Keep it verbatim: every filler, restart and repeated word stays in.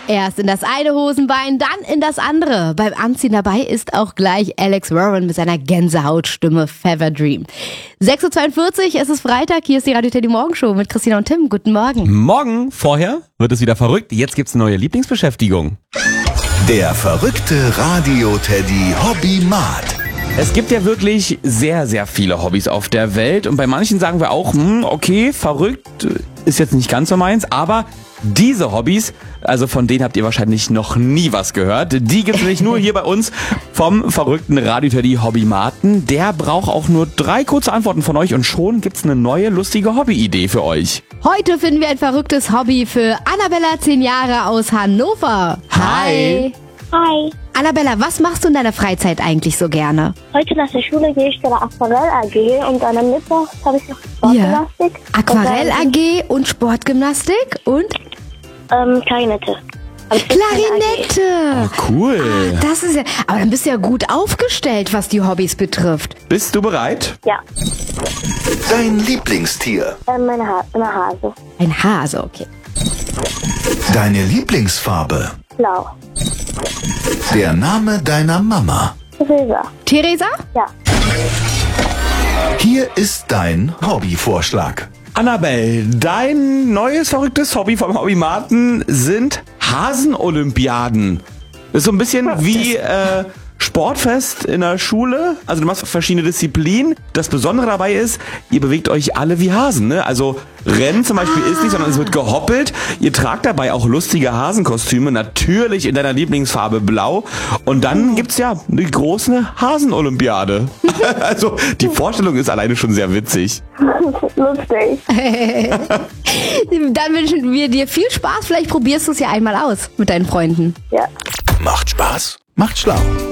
Erst in das eine Hosenbein, dann in das andere. Beim Anziehen dabei ist auch gleich Alex Warren mit seiner Gänsehautstimme Fever Dream. sechs Uhr zweiundvierzig, es ist Freitag, hier ist die Radio Teddy Morgenshow mit Christina und Tim. Guten Morgen. Morgen, vorher wird es wieder verrückt. Jetzt gibt's eine neue Lieblingsbeschäftigung. Der verrückte Radio Teddy Hobbymat. Es gibt ja wirklich sehr, sehr viele Hobbys auf der Welt. Und bei manchen sagen wir auch, hm, okay, verrückt ist jetzt nicht ganz so meins. Aber diese Hobbys, also von denen habt ihr wahrscheinlich noch nie was gehört. Die gibt's nämlich nur hier bei uns vom verrückten Radio Teddy Hobbymaten. Der braucht auch nur drei kurze Antworten von euch und schon gibt's eine neue, lustige Hobbyidee für euch. Heute finden wir ein verrücktes Hobby für Annabella, zehn Jahre aus Hannover. Hi. Hi. Annabella, was machst du in deiner Freizeit eigentlich so gerne? Heute nach der Schule gehe ich zu der Aquarell-A G und dann am Mittwoch habe ich noch Sportgymnastik. Aquarell-A G und Sportgymnastik und? Ähm, Klarinette. Klarinette! Oh, cool. Ah, das ist ja, aber dann bist du ja gut aufgestellt, was die Hobbys betrifft. Bist du bereit? Ja, Dein Lieblingstier. ähm, meine, ha meine Hase. Ein Hase, okay. Deine Lieblingsfarbe. Blau. Der Name deiner Mama. Silber. Theresa? Ja. Hier ist dein Hobbyvorschlag. Annabelle, dein neues verrücktes Hobby vom Hobbymaten sind Hasenolympiaden. Das ist so ein bisschen wie äh, Sportfest in der Schule. Also du machst verschiedene Disziplinen. Das Besondere dabei ist, ihr bewegt euch alle wie Hasen. Ne? Also Rennen zum Beispiel ist nicht, sondern es wird gehoppelt. Ihr tragt dabei auch lustige Hasenkostüme, natürlich in deiner Lieblingsfarbe blau. Und dann gibt's ja eine große Hasenolympiade. Also die Vorstellung ist alleine schon sehr witzig. Lustig. Dann wünschen wir dir viel Spaß. Vielleicht probierst du es ja einmal aus mit deinen Freunden. Ja. Macht Spaß, macht schlau.